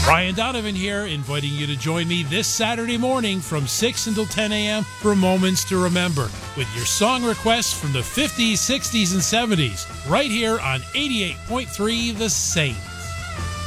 Brian Donovan here, inviting you to join me this Saturday morning from 6 until 10 a.m. for Moments to Remember with your song requests from the 50s, 60s, and 70s right here on 88.3 The Saint.